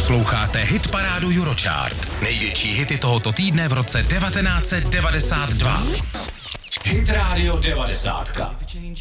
Posloucháte hitparádu Eurochart. Největší hity tohoto týdne v roce 1992. Hit Radio 90.